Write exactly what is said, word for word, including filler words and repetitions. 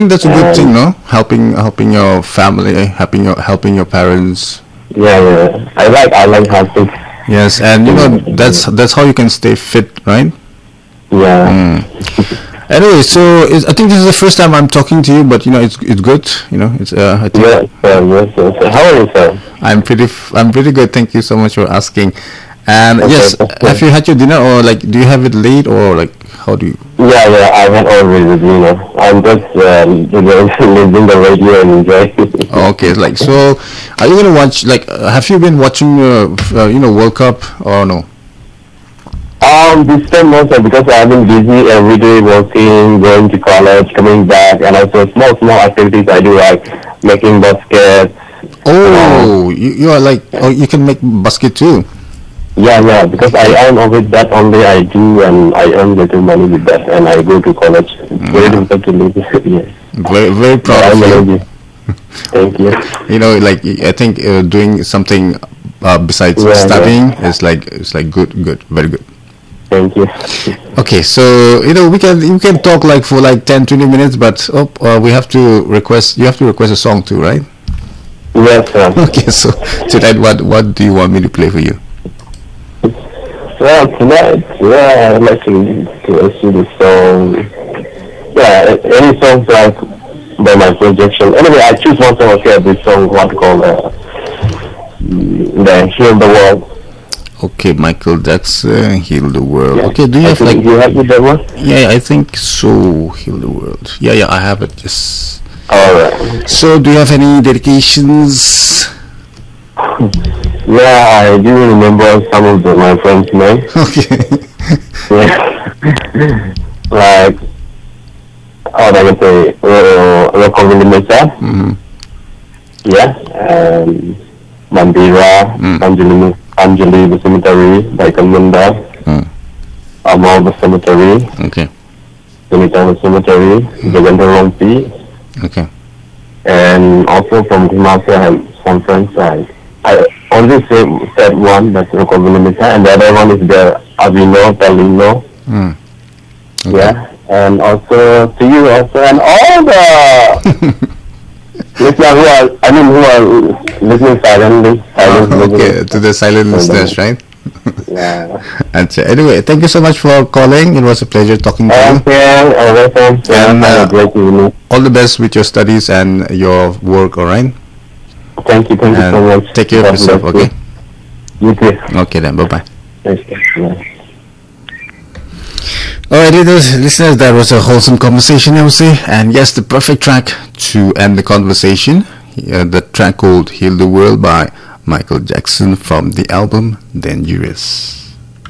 That's a good thing, And no? Helping, helping your family, helping your, helping your parents. yeah, yeah. I like I like helping. Yes, and you know that's that's how you can stay fit, right? Yeah. Mm. Anyway, so it's, I think this is the first time I'm talking to you, but you know it's it's good. You know, it's uh, I think Yes, sir. Yes, sir. So how are you, sir? I'm pretty f- I'm pretty good. Thank you so much for asking. And Okay, yes, that's have good. you had your dinner or like do you have it late or like how do you? Yeah, yeah. I had already, you know. I'm just um, you know, listening the radio and enjoy. Oh, okay, like so, are you gonna watch like uh, have you been watching uh, f- uh, you know World Cup or no? Um, this time also because I've been busy every day working, going to college, coming back, and also small small activities I do like making baskets. You know, Oh, you, you are like oh you can make basket too. yeah, yeah. Because I earn with that only I do, and I earn little money with that, and I go to college. It's very Yeah, difficult to live. Yes, very very but proud I of you. manage it. Thank you. You know, like I think uh, doing something uh, besides Yeah, yeah. studying is like it's like good, good, very good. Thank you. Okay, so you know we can we can talk like for like ten twenty minutes, but oh, uh, we have to request. You have to request a song too, right? Yes, sir. Okay, so tonight what what do you want me to play for you? Well, tonight, yeah, I'd like to to ask you the song. Yeah, a- any songs like by my projection. Anyway, I choose one song. Okay, this song, what called uh, mm, the Heal the World. Okay, Michael Jackson, Heal the World. Yeah, Okay, do you I have like think you have with that one. yeah, I think so. Heal the World. Yeah, yeah, I have it. Yes. All right. So, do you have any dedications? Yeah, I do remember some of the, my friends' name. Okay. Yeah, like how I can say, uh, Rocco Mesa. Mm-hmm. Yeah, and Mandira, Mm. Anjali, Anjali the Cemetery, Michael Munda, Mm. Amal the Cemetery, Okay. Sunita the Cemetery, Jagandar Rompi, Okay. and also from Himachal I have some friends. I, I only say, said one, that's Rocco Mesa, and the other one is the Avino, Talino, Mm. Okay. yeah, and also to you also, and all the listeners who are, I mean, who are listening silently, silent Uh, listening. okay, to the silent And, listeners, uh, right? yeah. And so, anyway, thank you so much for calling. It was a pleasure talking to you. Okay, uh, welcome. Yeah, And have a uh, great evening. all the best with your studies and your work, all right? Thank you, thank you so And much. take care of God yourself, bless okay? you. You too. Okay, then, bye bye. Thank you. Yeah. Alright, listeners, listeners, that was a wholesome conversation, I would say. And yes, the perfect track to end the conversation. Uh, the track called Heal the World by Michael Jackson from the album Dangerous.